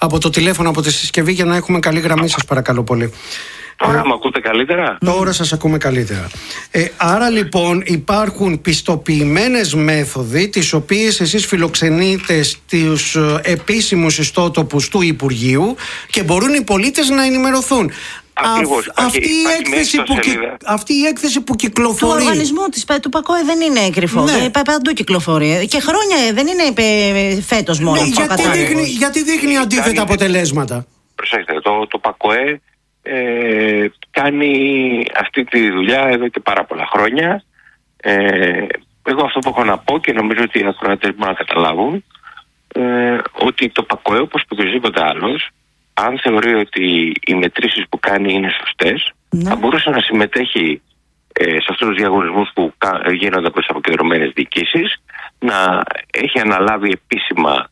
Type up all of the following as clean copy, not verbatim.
από το τηλέφωνο, από τη συσκευή, για να έχουμε καλή γραμμή, σας παρακαλώ πολύ. Τώρα με ακούτε καλύτερα? Τώρα σας ακούμε καλύτερα. Άρα λοιπόν υπάρχουν πιστοποιημένες μέθοδοι, τις οποίες εσείς φιλοξενείτε στους επίσημους ιστότοπους του Υπουργείου και μπορούν οι πολίτες να ενημερωθούν. Αυτή η έκθεση που κυκλοφορεί του οργανισμού του ΠΑΚΟΕ δεν είναι κρυφό. Ναι. Παντού κυκλοφορεί. Και χρόνια δεν είναι φέτος μόνο. Γιατί δείχνει αντίθετα αποτελέσματα. Προσέξτε, το ΠΑΚΟΕ κάνει αυτή τη δουλειά εδώ και πάρα πολλά χρόνια. Εγώ αυτό που έχω να πω, και νομίζω ότι οι ακροατές μπορούν να καταλάβουν, ότι το ΠΑΚΟΕ, όπως και οποιοδήποτε άλλος, αν θεωρεί ότι οι μετρήσεις που κάνει είναι σωστές, θα μπορούσε να συμμετέχει σε αυτούς τους διαγωνισμούς που γίνονται από τις αποκεντρωμένες διοικήσεις, να έχει αναλάβει επίσημα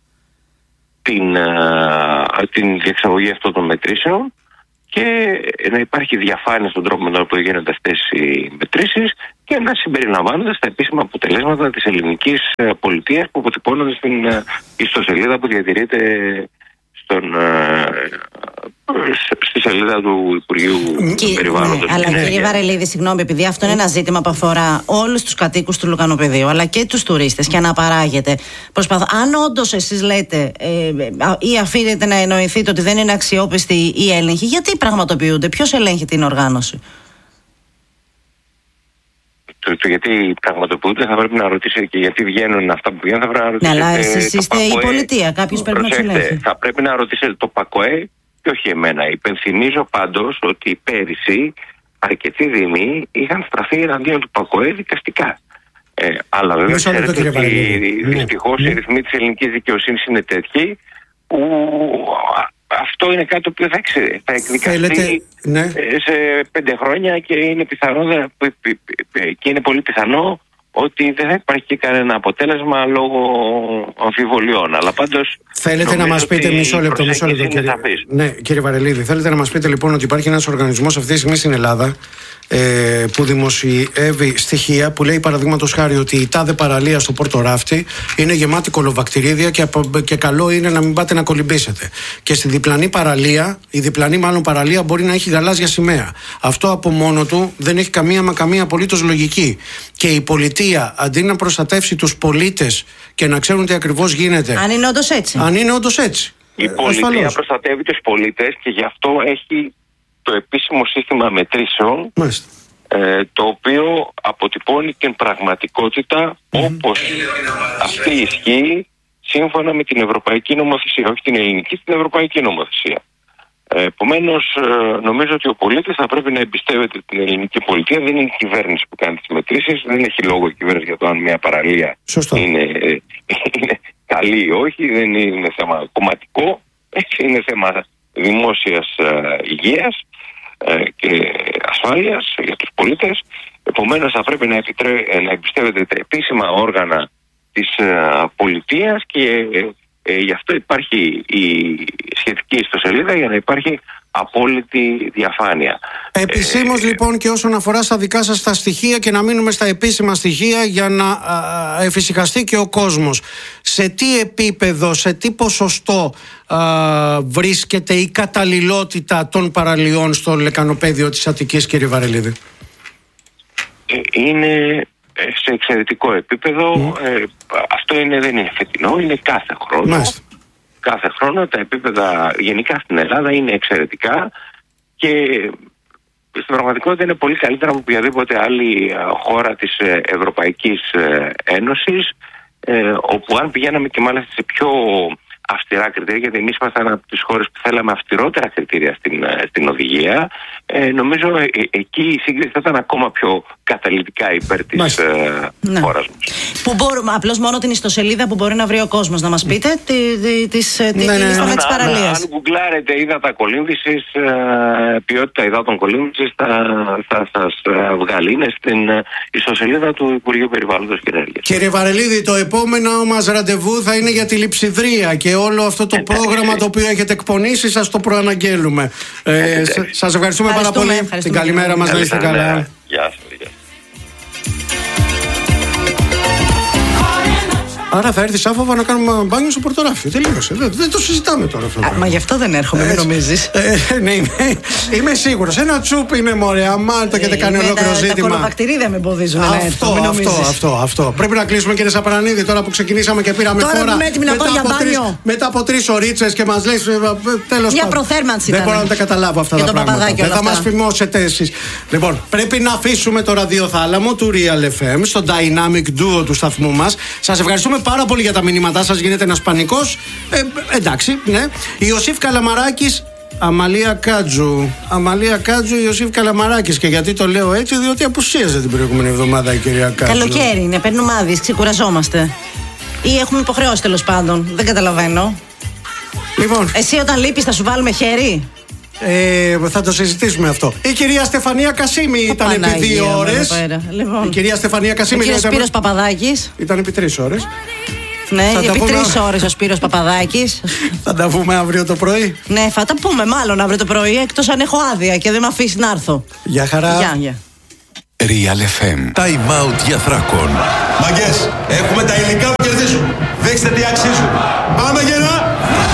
την διεξαγωγή αυτών των μετρήσεων και να υπάρχει διαφάνεια στον τρόπο με τον οποίο γίνονται αυτές οι μετρήσεις και να συμπεριλαμβάνονται στα επίσημα αποτελέσματα της ελληνικής πολιτείας που αποτυπώνονται στην ιστοσελίδα που διατηρείται στη σελίδα του Υπουργείου Περιβάλλοντος. Αλλά κύριε Βαρελίδη, συγγνώμη, επειδή αυτό είναι ένα ζήτημα που αφορά όλους τους κατοίκους του Λουκανοπεδίου αλλά και τους τουρίστες και αναπαράγεται. Αν όντως εσείς λέτε ή αφήνετε να εννοηθείτε ότι δεν είναι αξιόπιστη η έλεγχη, γιατί πραγματοποιούνται, ποιος ελέγχει την οργάνωση? Το γιατί πραγματοποιούνται θα πρέπει να ρωτήσετε, και γιατί βγαίνουν αυτά που βγαίνουν θα πρέπει να ρωτήσετε. Ναι, αλλά εσείς είστε η πολιτεία, κάποιος πρέπει να τους ελέγχει. Θα πρέπει να ρωτήσετε το ΠΑΚΟΕ και όχι εμένα. Υπενθυμίζω πάντως ότι πέρυσι αρκετοί δήμοι είχαν στραφεί εναντίον του ΠΑΚΟΕ δικαστικά. Αλλά βέβαια ξέρετε ότι δυστυχώς οι ρυθμοί της ελληνικής δικαιοσύνης είναι τέτοιοι που αυτό είναι κάτι που θα εκδικαστεί σε 5 χρόνια και είναι πολύ πιθανό ότι δεν θα υπάρχει και κανένα αποτέλεσμα λόγω αμφιβολιών. Αλλά πάντως θέλετε να μας πείτε μισό λεπτό κύριε Βαρελίδη, θέλετε να μας πείτε λοιπόν ότι υπάρχει ένας οργανισμός αυτή τη στιγμή στην Ελλάδα που δημοσιεύει στοιχεία που λέει παραδείγματος χάρη ότι η τάδε παραλία στο Πόρτο Ράφτη είναι γεμάτη κολοβακτηρίδια και καλό είναι να μην πάτε να κολυμπήσετε. Και στη διπλανή παραλία, η διπλανή μάλλον παραλία μπορεί να έχει γαλάζια σημαία. Αυτό από μόνο του δεν έχει καμία απολύτως λογική. Και η πολιτεία αντί να προστατεύσει τους πολίτες και να ξέρουν τι ακριβώς γίνεται. Αν είναι όντως έτσι. Η πολιτεία προστατεύει τους πολίτες και γι' αυτό έχει το επίσημο σύστημα μετρήσεων, το οποίο αποτυπώνει την πραγματικότητα όπως αυτή ισχύει σύμφωνα με την ευρωπαϊκή νομοθεσία, όχι την ελληνική, την ευρωπαϊκή νομοθεσία. Επομένως, νομίζω ότι ο πολίτης θα πρέπει να εμπιστεύεται την ελληνική πολιτεία. Δεν είναι η κυβέρνηση που κάνει τις μετρήσεις, δεν έχει λόγο η κυβέρνηση για το αν μια παραλία είναι καλή ή όχι, δεν είναι θέμα κομματικό, είναι θέμα δημόσιας υγείας και ασφάλειας για τους πολίτες. Επομένως θα πρέπει να εμπιστεύεται τα επίσημα όργανα της πολιτείας και γι' αυτό υπάρχει η σχετική ιστοσελίδα, για να υπάρχει απόλυτη διαφάνεια. Επισήμως λοιπόν, και όσον αφορά στα δικά σας τα στοιχεία, και να μείνουμε στα επίσημα στοιχεία για να εφησυχαστεί και ο κόσμος, σε τι επίπεδο, σε τι ποσοστό βρίσκεται η καταλληλότητα των παραλιών στο λεκανοπέδιο της Αττικής, κύριε Βαρελίδη? Είναι σε εξαιρετικό επίπεδο. Αυτό δεν είναι φετινό, είναι κάθε χρόνο. Κάθε χρόνο τα επίπεδα γενικά στην Ελλάδα είναι εξαιρετικά και στην πραγματικότητα είναι πολύ καλύτερα από οποιαδήποτε άλλη χώρα της Ευρωπαϊκής Ένωσης, όπου αν πηγαίναμε και μάλιστα σε πιο αυστηρά κριτήρια, γιατί εμείς ήμασταν από τις χώρες που θέλαμε αυστηρότερα κριτήρια στην οδηγία, νομίζω εκεί η σύγκριση θα ήταν ακόμα πιο καταλυτικά υπέρ της χώρας μας. Που μπορούμε, απλώς μόνο την ιστοσελίδα που μπορεί να βρει ο κόσμος, να μας πείτε τη λίστα της παραλίας. Αν γκουγκλάρετε ύδατα κολύμβησης, ποιότητα υδάτων κολύμβησης, θα σας βγάλει. Είναι στην ιστοσελίδα του Υπουργείου Περιβάλλοντος και Ενέργειας. Κύριε Βαρελίδη, το επόμενο μας ραντεβού θα είναι για τη Λειψιδρία και όλο αυτό το πρόγραμμα το οποίο έχετε εκπονήσει, σας το προαναγγέλουμε. Σας ευχαριστούμε πάρα πολύ. Την καλημέρα μας, να είστε καλά. Γεια σας. Άρα θα έρθει άφοβα να κάνουμε μπάνιο στο πορτοράφι. Τελείωσε. Δεν το συζητάμε τώρα αυτό. Μα γι' αυτό δεν έρχομαι, μην νομίζεις. Ναι, είμαι σίγουρος. Ένα τσουπ είναι μωρέ, αμάλτα και δεν κάνει ολόκληρο ζήτημα. Τα κολοβακτηρίδια με εμποδίζουν να έρθω. Αυτό. Πρέπει να κλείσουμε, κύριε Σαπρανίδη, τώρα που ξεκινήσαμε και πήραμε τώρα χώρα. Τώρα που είμαι έτοιμη να πάω για μπάνιο. Μετά από 3 ωρίτσες και μας λες τέλος πάντων. Μια προθέρμανση. Δεν μπορώ να τα καταλάβω αυτά τα πράγματα. Δεν θα μας φημώσετε εσείς. Λοιπόν, πρέπει να αφήσουμε το ραδιοθάλαμο του Real FM στο Dynamic Duo του σταθμού μας. Σας ευχαριστούμε πάρα πολύ για τα μηνύματά σας. Γίνεται ένας πανικός. Εντάξει, ναι. Ιωσήφ Καλαμαράκης, Αμαλία Κάτζου, Ιωσήφ Καλαμαράκης. Και γιατί το λέω έτσι, διότι απουσίαζε την προηγούμενη εβδομάδα η κυρία Κάτζου. Καλοκαίρι είναι, παίρνουμε άδειες, ξεκουραζόμαστε. Ή έχουμε υποχρεώσει τέλος πάντων. Δεν καταλαβαίνω. Λοιπόν. Εσύ όταν λείπεις θα σου βάλουμε χέρι. Θα το συζητήσουμε αυτό. Η κυρία Στεφανία Κασίμη ήταν επί 2 ώρες. Λοιπόν. Η κυρία Στεφανία Κασίμη. Ο κύριος Σπύρος Παπαδάκης ήταν επί 3 ώρες. Ναι, επί 3 ώρες ο Σπύρος Παπαδάκης. Θα τα πούμε αύριο το πρωί. Ναι, θα τα πούμε μάλλον αύριο το πρωί, εκτός αν έχω άδεια και δεν με αφήσει να έρθω. Γεια χαρά. Γεια. Real FM. Time out για Θράκων. Μαγκές, έχουμε τα υλικά που κερδίζουν. Δείξτε τι αξίζουν. Πάμε γερά!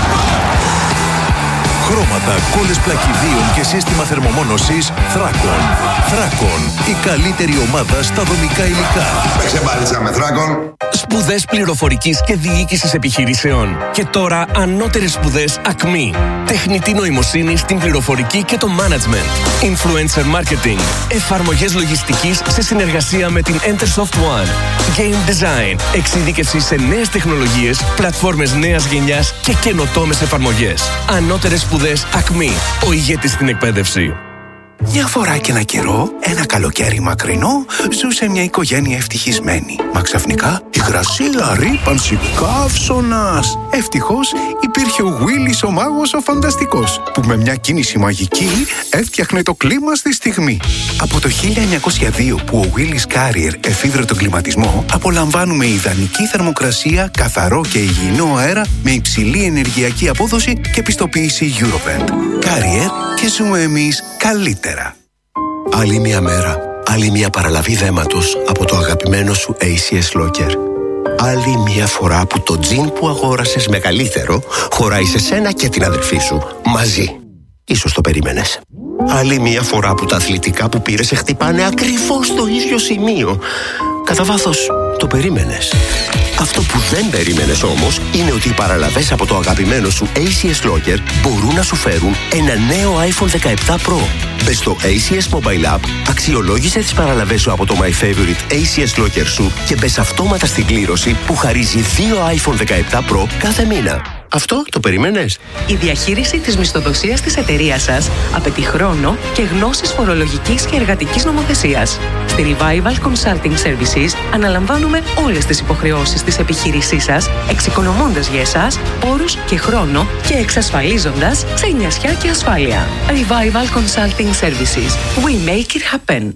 Χρώματα, κόλλες πλακιδίων και σύστημα θερμομόνωσης Θράκων. Θράκων, η καλύτερη ομάδα στα δομικά υλικά. Παίξε μπάλιτσα με Θράκων. Σπουδές πληροφορικής και διοίκησης επιχειρήσεων. Και τώρα ανώτερες σπουδές ΑΚΜΗ. Τεχνητή νοημοσύνη στην πληροφορική και το management. Influencer marketing. Εφαρμογές λογιστικής σε συνεργασία με την Entersoft One. Game design. Εξειδίκευση σε νέες τεχνολογίες, πλατφόρμες νέας γενιάς και καινοτόμες εφαρμογές. Ανώτερες σπουδές ΑΚΜΗ. Ο ηγέτης στην εκπαίδευση. Μια φορά και ένα καιρό, ένα καλοκαίρι μακρινό, ζούσε μια οικογένεια ευτυχισμένη. Μα ξαφνικά, υγρασία, ρύπανση, καύσωνας. Ευτυχώς, υπήρχε ο Willis ο μάγος ο φανταστικός, που με μια κίνηση μαγική έφτιαχνε το κλίμα στη στιγμή. Από το 1902 που ο Willis Carrier εφήβρε τον κλιματισμό, απολαμβάνουμε ιδανική θερμοκρασία, καθαρό και υγιεινό αέρα με υψηλή ενεργειακή απόδοση και πιστοποίηση Eurovent. Carrier και ζούμε εμείς καλύτερα. Άλλη μια μέρα, άλλη μια παραλαβή δέματος από το αγαπημένο σου ACS Locker. Άλλη μια φορά που το τζιν που αγόρασες μεγαλύτερο χωράει σε σένα και την αδερφή σου, μαζί. Ίσως το περίμενες. Άλλη μια φορά που τα αθλητικά που πήρες σε χτυπάνε ακριβώς στο ίδιο σημείο. Κατά βάθος, το περίμενες. Αυτό που δεν περίμενες όμως είναι ότι οι παραλαβές από το αγαπημένο σου ACS Locker μπορούν να σου φέρουν ένα νέο iPhone 17 Pro. Μπες στο ACS Mobile App, αξιολόγησε τις παραλαβές σου από το My Favorite ACS Locker σου και μπες αυτόματα στην κλήρωση που χαρίζει 2 iPhone 17 Pro κάθε μήνα. Αυτό το περίμενες? Η διαχείριση της μισθοδοσίας της εταιρείας σας απαιτεί χρόνο και γνώσεις φορολογικής και εργατικής νομοθεσίας. Στη Revival Consulting Services αναλαμβάνουμε όλες τις υποχρεώσεις της επιχείρησής σας, εξοικονομώντας για εσάς όρους και χρόνο και εξασφαλίζοντας ξενιασιά και ασφάλεια. Revival Consulting Services. We make it happen.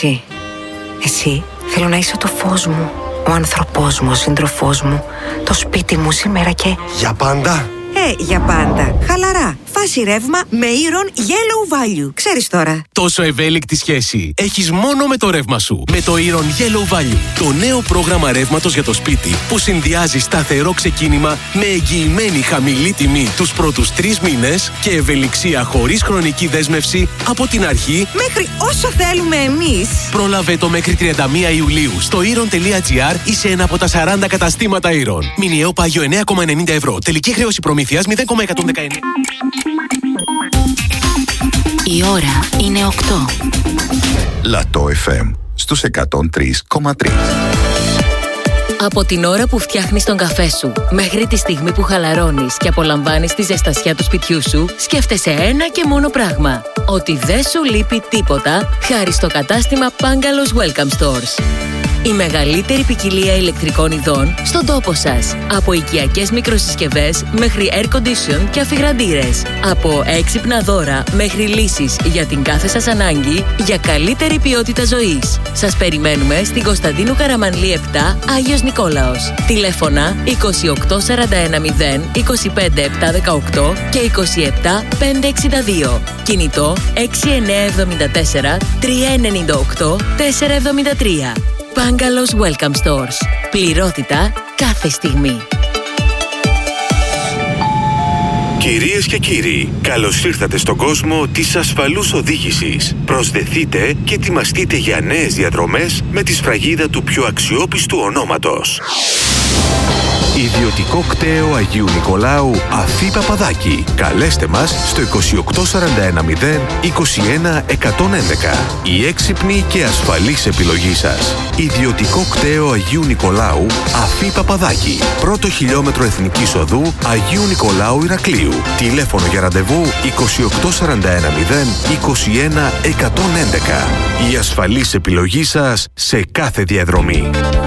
Εσύ, θέλω να είσαι το φως μου, ο άνθρωπός μου, ο σύντροφός μου, το σπίτι μου σήμερα και... Για πάντα? Για πάντα. Χαλαρά. Φάση ρεύμα με Iron Yellow Value. Ξέρεις τώρα. Τόσο ευέλικτη σχέση έχεις μόνο με το ρεύμα σου. Με το Iron Yellow Value. Το νέο πρόγραμμα ρεύματος για το σπίτι που συνδυάζει σταθερό ξεκίνημα με εγγυημένη χαμηλή τιμή τους πρώτους 3 μήνες και ευελιξία χωρίς χρονική δέσμευση από την αρχή μέχρι όσο θέλουμε εμείς. Πρόλαβε το μέχρι 31 Ιουλίου στο iron.gr ή σε ένα από τα 40 καταστήματα Iron. Μηνιαίο πάγιο 9,90 ευρώ. Τελική χρέωση προμήθειας 0,119. Η ώρα είναι 8. Λατό FM στους 103,3. Από την ώρα που φτιάχνεις τον καφέ σου μέχρι τη στιγμή που χαλαρώνεις και απολαμβάνεις τη ζεστασιά του σπιτιού σου, σκέφτεσαι ένα και μόνο πράγμα. Ότι δεν σου λείπει τίποτα χάρη στο κατάστημα Pangalos Welcome Stores. Η μεγαλύτερη ποικιλία ηλεκτρικών ειδών στον τόπο σας. Από οικιακές μικροσυσκευές μέχρι air condition και αφιγραντήρες. Από έξυπνα δώρα μέχρι λύσεις για την κάθε σας ανάγκη για καλύτερη ποιότητα ζωής. Σας περιμένουμε στην Κωνσταντίνου Καραμανλή 7, Άγιος Νικόλαος. Τηλέφωνα 28410 25718 και 27562. Κινητό 6974 398 473. Pangalos Welcome Stores. Πληρότητα κάθε στιγμή. Κυρίες και κύριοι, καλώς ήρθατε στον κόσμο της ασφαλούς οδήγησης. Προσδεθείτε και ετοιμαστείτε για νέες διαδρομές με τη σφραγίδα του πιο αξιόπιστου ονόματος. Ιδιωτικό κτέο Αγίου Νικολάου Αφή Παπαδάκη. Καλέστε μας στο 28410 21 111. Η έξυπνη και ασφαλής επιλογή σας. Ιδιωτικό κτέο Αγίου Νικολάου Αφή Παπαδάκη. Πρώτο χιλιόμετρο Εθνικής Οδού Αγίου Νικολάου Ηρακλείου. Τηλέφωνο για ραντεβού 28410 21 111. Η ασφαλής επιλογή σας σε κάθε διαδρομή.